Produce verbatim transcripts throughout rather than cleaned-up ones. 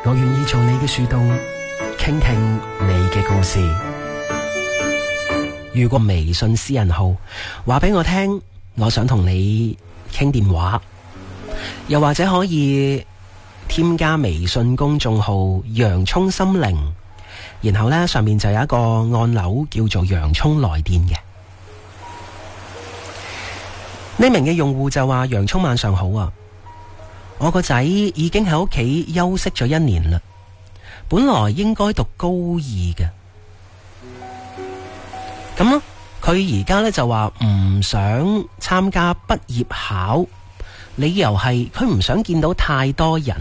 我願意做你嘅樹洞，傾聽你嘅故事。如果微信私人號話俾我聽，我想同你傾電話，又或者可以添加微信公眾號洋蔥心靈，然後呢，上面就有一個按鈕叫做洋蔥來電嘅。呢名嘅用戶就話：洋蔥晚上好啊，我個仔已經喺屋企休息咗一年啦，本來應該讀高二嘅，咁咯，佢而家呢就話唔想參加畢業考，理由係佢唔想見到太多人。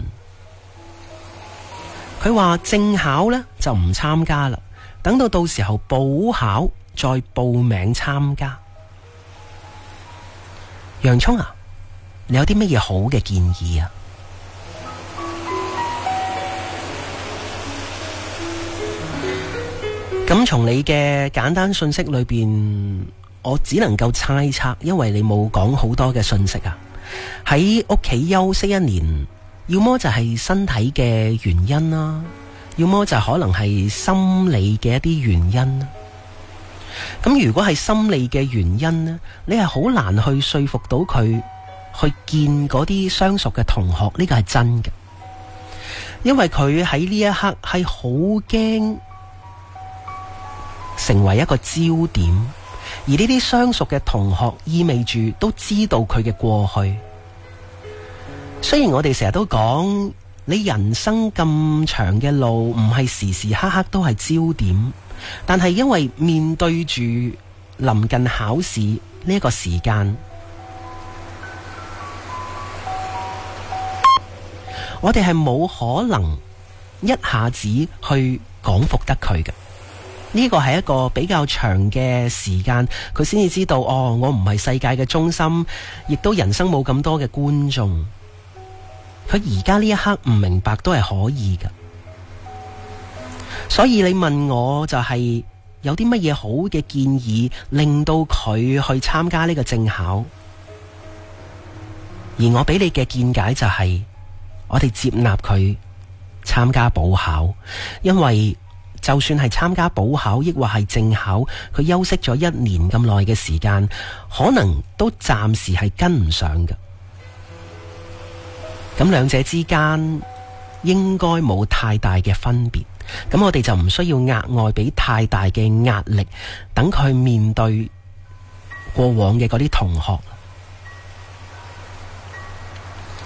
佢話正考呢就唔參加啦，等到到時候補考再報名參加。洋蔥啊，你有啲乜嘢好嘅建議啊？咁從你嘅簡單信息裏邊，我只能夠猜測，因為你冇講好多嘅信息啊。喺屋企休息一年，要麼就係身體嘅原因啦，要麼就可能係心理嘅一啲原因啦。咁如果係心理嘅原因呢，你係好難去說服到佢去見嗰啲相熟嘅同學，呢個係真嘅，因為佢喺呢一刻係好驚成為一個焦點，而呢啲相熟嘅同學意味住都知道佢嘅過去。雖然我哋成日都講，你人生咁長嘅路唔係時時刻刻都係焦點，但係因為面對住臨近考試呢一個時間，我哋係冇可能一下子去講服得佢嘅。呢個係一個比較長嘅時間，佢先至知道，哦，我唔係世界嘅中心，亦都人生冇咁多嘅觀眾。佢而家呢一刻唔明白都係可以嘅。所以你問我就係有啲乜嘢好嘅建議令到佢去參加呢個正考，而我俾你嘅見解就係我哋接納佢參加補考，因為就算係參加補考抑或係正考，佢休息咗一年咁耐嘅時間，可能都暫時係跟唔上嘅。咁兩者之間應該冇太大嘅分別，咁我哋就唔需要額外俾太大嘅壓力，等佢面對過往嘅嗰啲同學。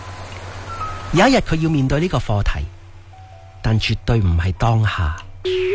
有一日佢要面對呢個課題，但絕對唔係當下。